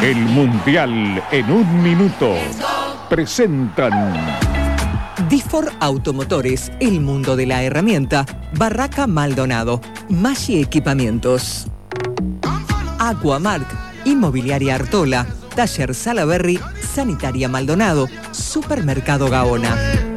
El Mundial en un minuto. Presentan Difor Automotores, el mundo de la herramienta. Barraca Maldonado, Maggi Equipamientos. Aquamark, Inmobiliaria Artola, Taller Salaberry, Sanitaria Maldonado, Supermercado Gaona.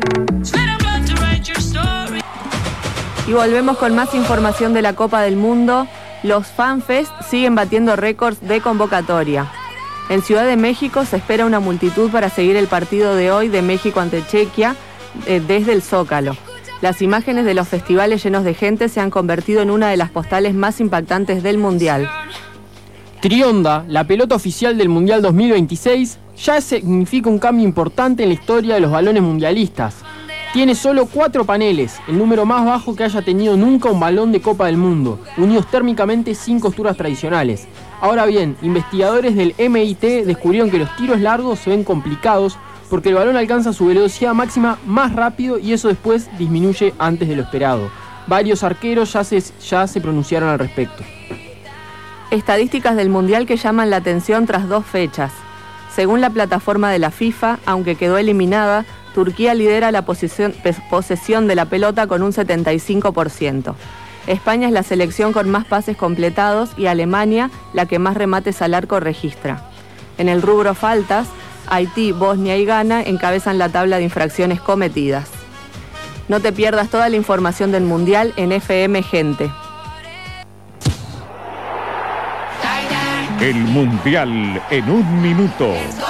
Y volvemos con más información de la Copa del Mundo. Los FanFest siguen batiendo récords de convocatoria. En Ciudad de México se espera una multitud para seguir el partido de hoy de México ante Chequia desde el Zócalo. Las imágenes de los festivales llenos de gente se han convertido en una de las postales más impactantes del Mundial. Trionda, la pelota oficial del Mundial 2026, ya significa un cambio importante en la historia de los balones mundialistas. Tiene solo 4 paneles, el número más bajo que haya tenido nunca un balón de Copa del Mundo, unidos térmicamente sin costuras tradicionales. Ahora bien, investigadores del MIT descubrieron que los tiros largos se ven complicados porque el balón alcanza su velocidad máxima más rápido y eso después disminuye antes de lo esperado. Varios arqueros ya se pronunciaron al respecto. Estadísticas del Mundial que llaman la atención tras 2 fechas. Según la plataforma de la FIFA, aunque quedó eliminada, Turquía lidera la posesión de la pelota con un 75%. España es la selección con más pases completados y Alemania la que más remates al arco registra. En el rubro faltas, Haití, Bosnia y Ghana encabezan la tabla de infracciones cometidas. No te pierdas toda la información del Mundial en FM Gente. El Mundial en un minuto.